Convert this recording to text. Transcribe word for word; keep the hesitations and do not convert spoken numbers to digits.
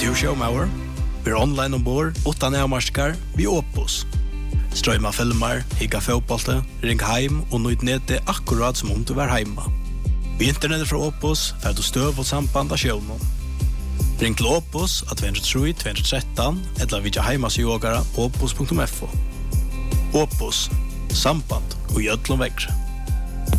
du showmauer? Vi er online ombord, utan avmarskar, vi Opus. Strøyma filmer, higga fotbollte, ring heim og nøyd nede akkurat som om du var heima. Vi internettet fra Opus får du støv og samband av sjøvnen. Ring til Opus av två tre tre två ett tre eller vidja heimasjågara opus punktum f o. Opus, samband og gjødlom vekkre.